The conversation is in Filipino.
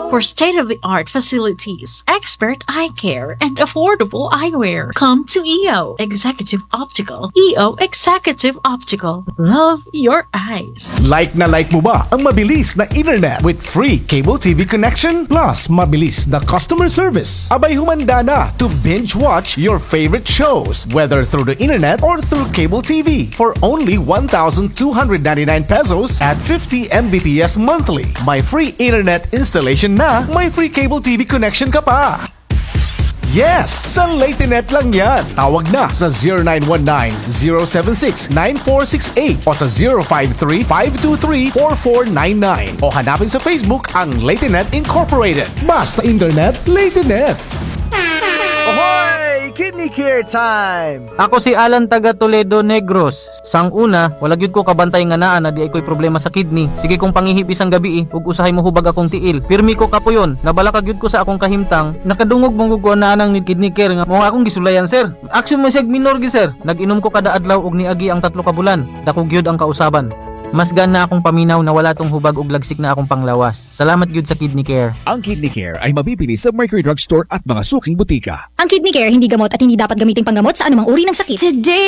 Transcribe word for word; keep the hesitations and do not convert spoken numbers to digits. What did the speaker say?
For state-of-the-art facilities, expert eye care, and affordable eyewear, come to E O Executive Optical. E O Executive Optical. Love your eyes. Like na like mo ba ang mabilis na internet with free cable T V connection? Plus, mabilis na customer service. Abay humanda na to binge watch your favorite shows, whether through the internet or through cable T V for only one thousand two hundred ninety-nine pesos at fifty megabits per second monthly. May free internet installation na, may free cable T V connection ka pa. Yes! Sa LateNet lang yan. Tawag na sa zero nine one nine, zero seven six, nine four six eight o sa zero five three, five two three, four four nine nine o hanapin sa Facebook ang LateNet Incorporated. Basta internet, LateNet. Ahoy! Kidney Care time! Ako si Alan taga Toledo Negros. Sang una, wala gyud ko kabantay nga naa na di ay ko'y problema sa kidney. Sige kong pangihip isang gabi ug usahay mo hubag akong tiil. Pirmi ko kapuyon, nabalaka gyud ko sa akong kahimtang. Nakadungog mong guguan na nang ni kidney care nga mo akong gisulayan sir. Action mo siyag minor gi sir. Nag-inom ko kada adlaw ug niagi ang tatlo ka bulan. Dako gyud ang kausaban. Mas gana akong paminaw na wala tong hubag ug lagsik na akong panglawas. Salamat gyud sa Kidney Care. Ang Kidney Care ay mabibili sa Mercury Drugstore at mga suking butika. Ang Kidney Care hindi gamot at hindi dapat gamitin panggamot sa anumang uri ng sakit. Today